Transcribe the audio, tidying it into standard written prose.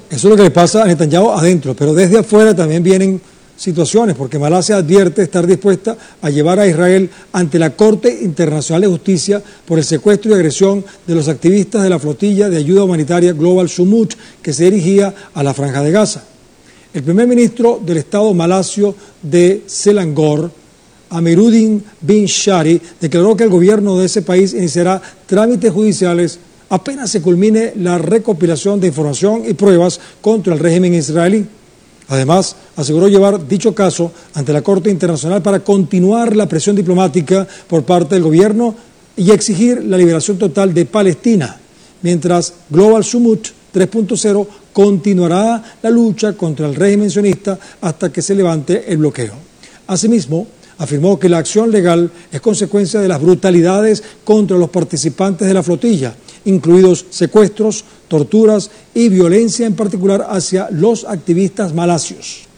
Eso es lo que le pasa a Netanyahu adentro, pero desde afuera también vienen situaciones, porque Malasia advierte estar dispuesta a llevar a Israel ante la Corte Internacional de Justicia por el secuestro y agresión de los activistas de la flotilla de ayuda humanitaria Global Sumut, que se dirigía a la Franja de Gaza. El primer ministro del Estado malasio de Selangor, Amiruddin bin Shari, declaró que el gobierno de ese país iniciará trámites judiciales apenas se culmine la recopilación de información y pruebas contra el régimen israelí. Además, aseguró llevar dicho caso ante la Corte Internacional para continuar la presión diplomática por parte del gobierno y exigir la liberación total de Palestina, mientras Global Sumut 3.0 continuará la lucha contra el régimen sionista hasta que se levante el bloqueo. Asimismo, afirmó que la acción legal es consecuencia de las brutalidades contra los participantes de la flotilla, incluidos secuestros, torturas y violencia en particular hacia los activistas malasios.